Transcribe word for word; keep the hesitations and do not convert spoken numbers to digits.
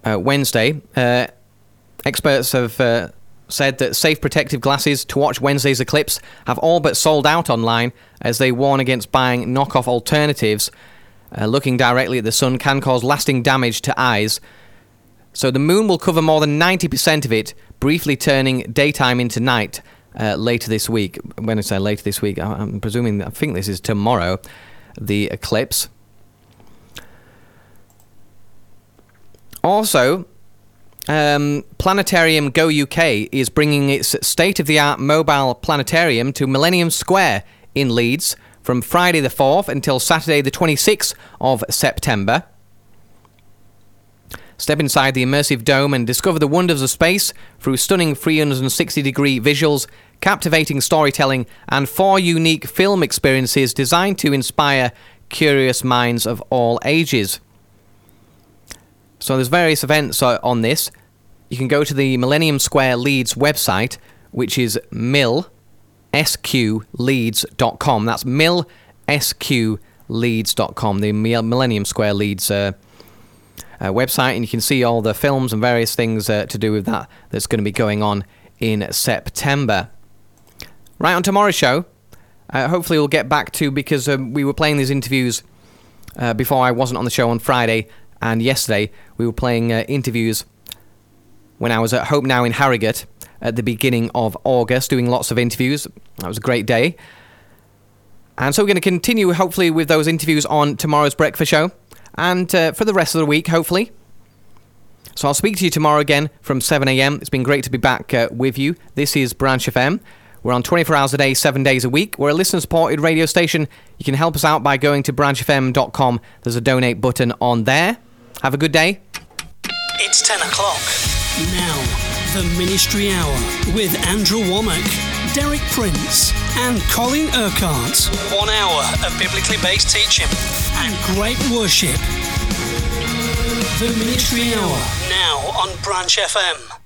uh, Wednesday. Uh, experts have uh, said that safe protective glasses to watch Wednesday's eclipse have all but sold out online, as they warn against buying knockoff alternatives. Uh, looking directly at the sun can cause lasting damage to eyes. So the moon will cover more than ninety percent of it, briefly turning daytime into night uh, later this week. When I say later this week, I'm presuming, I think this is tomorrow, the eclipse. Also, um, Planetarium Go U K is bringing its state-of-the-art mobile planetarium to Millennium Square in Leeds from Friday the fourth until Saturday the twenty-sixth of September. Step inside the immersive dome and discover the wonders of space through stunning three hundred sixty degree visuals, captivating storytelling, and four unique film experiences designed to inspire curious minds of all ages. So there's various events on this. You can go to the Millennium Square Leeds website, which is mil s q leeds dot com. That's mil s q leeds dot com, the Millennium Square Leeds uh, uh, website, and you can see all the films and various things uh, to do with that that's going to be going on in September. Right, on tomorrow's show, uh, hopefully we'll get back to, because um, we were playing these interviews uh, before I wasn't on the show on Friday, and yesterday we were playing uh, interviews when I was at Hope Now in Harrogate at the beginning of August, doing lots of interviews. That was a great day. And so we're going to continue, hopefully, with those interviews on tomorrow's breakfast show, and uh, for the rest of the week, hopefully. So I'll speak to you tomorrow again from seven a.m. It's been great to be back uh, with you. This is Branch F M. We're on twenty-four hours a day, seven days a week. We're a listener-supported radio station. You can help us out by going to branch f m dot com. There's a donate button on there. Have a good day. It's ten o'clock. Now, the Ministry Hour with Andrew Womack, Derek Prince and Colin Urquhart. One hour of biblically based teaching and great worship. The Ministry Hour, now on Branch F M.